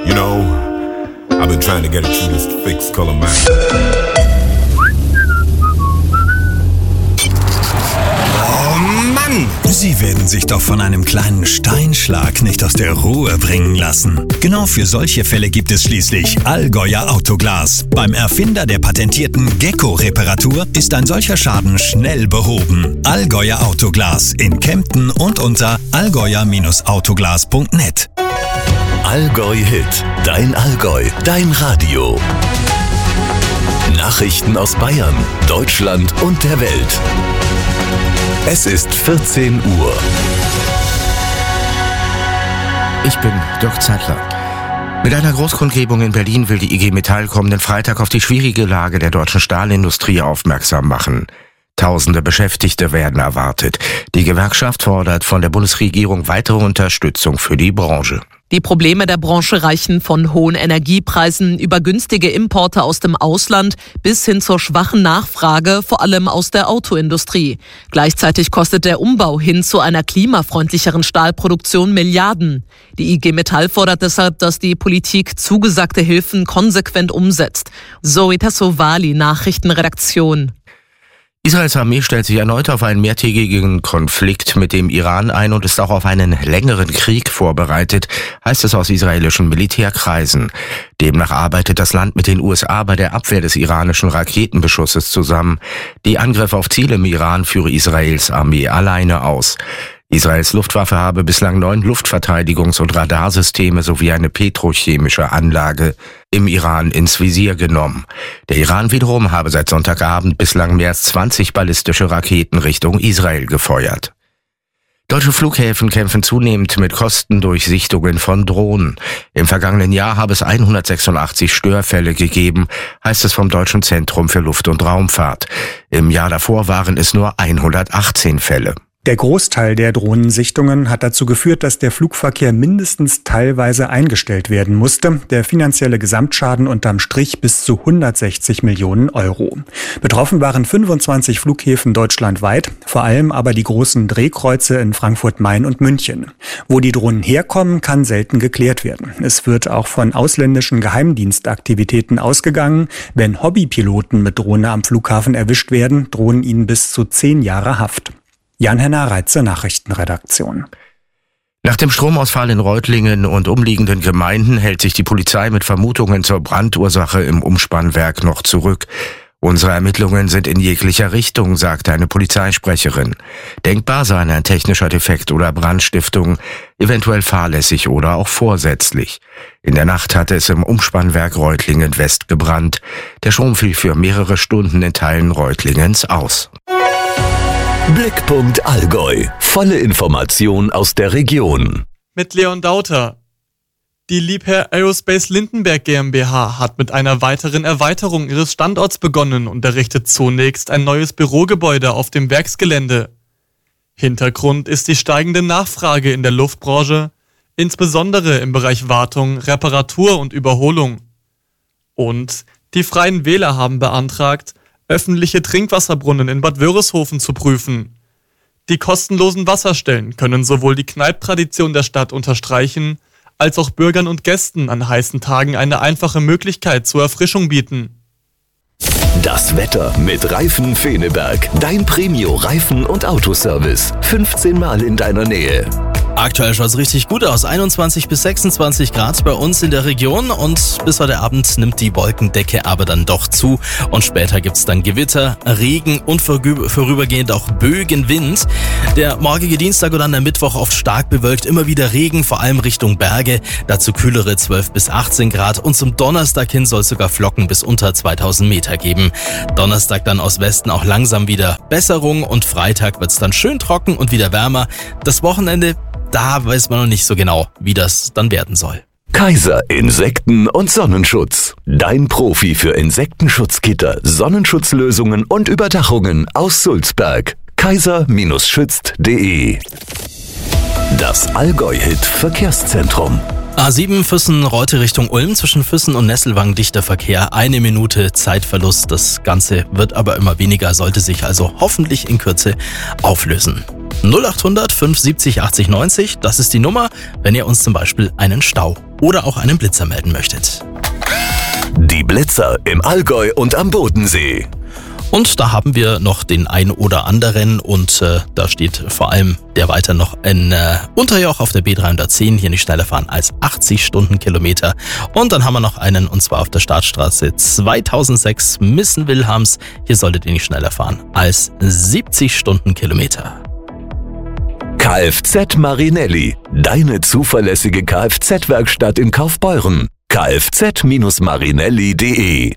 You know, I've been trying to get it through this fixed color man. Oh Mann! Sie werden sich doch von einem kleinen Steinschlag nicht aus der Ruhe bringen lassen. Genau für solche Fälle gibt es schließlich Allgäuer Autoglas. Beim Erfinder der patentierten Gecko-Reparatur ist ein solcher Schaden schnell behoben. Allgäuer Autoglas in Kempten und unter allgäuer-autoglas.net. Allgäu Hit, dein Allgäu, dein Radio. Nachrichten aus Bayern, Deutschland und der Welt. Es ist 14 Uhr. Ich bin Dirk Zeitler. Mit einer Großkundgebung in Berlin will die IG Metall kommenden Freitag auf die schwierige Lage der deutschen Stahlindustrie aufmerksam machen. Tausende Beschäftigte werden erwartet. Die Gewerkschaft fordert von der Bundesregierung weitere Unterstützung für die Branche. Die Probleme der Branche reichen von hohen Energiepreisen über günstige Importe aus dem Ausland bis hin zur schwachen Nachfrage, vor allem aus der Autoindustrie. Gleichzeitig kostet der Umbau hin zu einer klimafreundlicheren Stahlproduktion Milliarden. Die IG Metall fordert deshalb, dass die Politik zugesagte Hilfen konsequent umsetzt. Zoe Tassovali, Nachrichtenredaktion. Israels Armee stellt sich erneut auf einen mehrtägigen Konflikt mit dem Iran ein und ist auch auf einen längeren Krieg vorbereitet, heißt es aus israelischen Militärkreisen. Demnach arbeitet das Land mit den USA bei der Abwehr des iranischen Raketenbeschusses zusammen. Die Angriffe auf Ziele im Iran führe Israels Armee alleine aus. Israels Luftwaffe habe bislang 9 Luftverteidigungs- und Radarsysteme sowie eine petrochemische Anlage im Iran ins Visier genommen. Der Iran wiederum habe seit Sonntagabend bislang mehr als 20 ballistische Raketen Richtung Israel gefeuert. Deutsche Flughäfen kämpfen zunehmend mit Kostendurchsichtungen von Drohnen. Im vergangenen Jahr habe es 186 Störfälle gegeben, heißt es vom Deutschen Zentrum für Luft- und Raumfahrt. Im Jahr davor waren es nur 118 Fälle. Der Großteil der Drohnensichtungen hat dazu geführt, dass der Flugverkehr mindestens teilweise eingestellt werden musste. Der finanzielle Gesamtschaden unterm Strich bis zu 160 Millionen Euro. Betroffen waren 25 Flughäfen deutschlandweit, vor allem aber die großen Drehkreuze in Frankfurt, Main und München. Wo die Drohnen herkommen, kann selten geklärt werden. Es wird auch von ausländischen Geheimdienstaktivitäten ausgegangen. Wenn Hobbypiloten mit Drohne am Flughafen erwischt werden, drohen ihnen bis zu 10 Jahre Haft. Jan-Henner Reitze, Nachrichtenredaktion. Nach dem Stromausfall in Reutlingen und umliegenden Gemeinden hält sich die Polizei mit Vermutungen zur Brandursache im Umspannwerk noch zurück. Unsere Ermittlungen sind in jeglicher Richtung, sagte eine Polizeisprecherin. Denkbar sei ein technischer Defekt oder Brandstiftung, eventuell fahrlässig oder auch vorsätzlich. In der Nacht hatte es im Umspannwerk Reutlingen West gebrannt. Der Strom fiel für mehrere Stunden in Teilen Reutlingens aus. Blickpunkt Allgäu. Volle Information aus der Region. Mit Leon Dauter. Die Liebherr Aerospace Lindenberg GmbH hat mit einer weiteren Erweiterung ihres Standorts begonnen und errichtet zunächst ein neues Bürogebäude auf dem Werksgelände. Hintergrund ist die steigende Nachfrage in der Luftbranche, insbesondere im Bereich Wartung, Reparatur und Überholung. Und die Freien Wähler haben beantragt, öffentliche Trinkwasserbrunnen in Bad Wörishofen zu prüfen. Die kostenlosen Wasserstellen können sowohl die Kneipptradition der Stadt unterstreichen, als auch Bürgern und Gästen an heißen Tagen eine einfache Möglichkeit zur Erfrischung bieten. Das Wetter mit Reifen Feneberg. Dein Premio-Reifen- und Autoservice. 15 Mal in deiner Nähe. Aktuell schaut es richtig gut aus. 21 bis 26 Grad bei uns in der Region und bis heute Abend nimmt die Wolkendecke aber dann doch zu und später gibt es dann Gewitter, Regen und vorübergehend auch Böenwind. Der morgige Dienstag und dann der Mittwoch oft stark bewölkt, immer wieder Regen, vor allem Richtung Berge, dazu kühlere 12 bis 18 Grad und zum Donnerstag hin soll es sogar Flocken bis unter 2000 Meter geben. Donnerstag dann aus Westen auch langsam wieder Besserung und Freitag wird es dann schön trocken und wieder wärmer. Das Wochenende, da weiß man noch nicht so genau, wie das dann werden soll. Kaiser Insekten- und Sonnenschutz. Dein Profi für Insektenschutzgitter, Sonnenschutzlösungen und Überdachungen aus Sulzberg. kaiser-schützt.de. Das Allgäu-Hit Verkehrszentrum. A7 Füssen-Reute Richtung Ulm, zwischen Füssen und Nesselwang dichter Verkehr, 1 Minute Zeitverlust. Das Ganze wird aber immer weniger, sollte sich also hoffentlich in Kürze auflösen. 0800 570 80 90, das ist die Nummer, wenn ihr uns zum Beispiel einen Stau oder auch einen Blitzer melden möchtet. Die Blitzer im Allgäu und am Bodensee. Und da haben wir noch den ein oder anderen und da steht vor allem derweiter noch ein Unterjoch auf der B310, hier nicht schneller fahren als 80 Stundenkilometer. Und dann haben wir noch einen, und zwar auf der Startstraße 2006 Missen-Wilhelms. Hier solltet ihr nicht schneller fahren als 70 Stundenkilometer. Kfz Marinelli, deine zuverlässige Kfz-Werkstatt in Kaufbeuren. kfz-marinelli.de.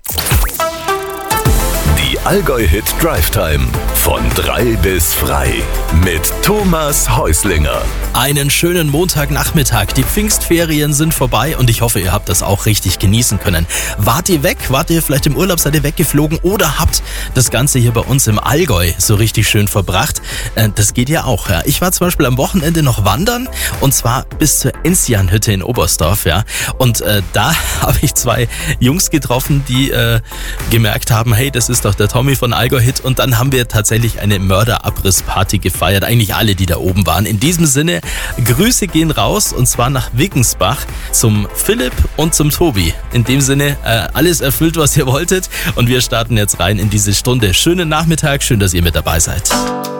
Die Allgäu-Hit Drive Time von 3 bis frei mit Thomas Häuslinger. Einen schönen Montagnachmittag. Die Pfingstferien sind vorbei und ich hoffe, ihr habt das auch richtig genießen können. Wart ihr weg? Wart ihr vielleicht im Urlaub? Seid ihr weggeflogen? Oder habt das Ganze hier bei uns im Allgäu so richtig schön verbracht? Das geht ja auch. Ja. Ich war zum Beispiel am Wochenende noch wandern und zwar bis zur Enzianhütte in Oberstdorf. Ja. Und da habe ich 2 Jungs getroffen, die gemerkt haben, hey, das ist doch der Tommy von Allgäu-Hit, und dann haben wir tatsächlich eine Mörderabrissparty gefeiert. Eigentlich alle, die da oben waren. In diesem Sinne, Grüße gehen raus und zwar nach Wickensbach zum Philipp und zum Tobi. In dem Sinne, alles erfüllt, was ihr wolltet, und wir starten jetzt rein in diese Stunde. Schönen Nachmittag, schön, dass ihr mit dabei seid.